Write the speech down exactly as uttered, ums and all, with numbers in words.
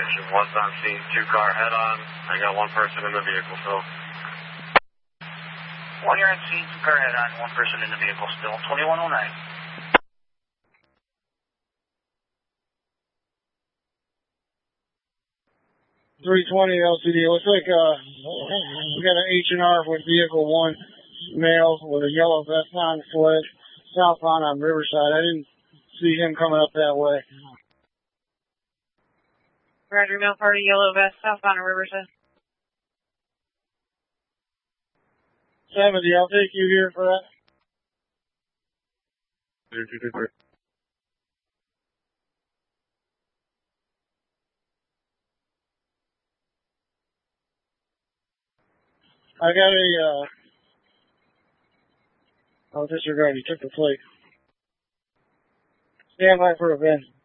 One's on scene, two car head on. I got one person in the vehicle still. One you're on scene, two car head on, one person in the vehicle still. twenty-one oh nine. three twenty L C D. Looks like uh, we got an H and R with vehicle one, male with a yellow vest on foot, southbound on Riverside. I didn't see him coming up that way. Roger, male party, yellow vest, southbound on Riverside. seventy, I'll take you here for that. I got a, uh, I'll disregard, he took the plate. Stand by for a event.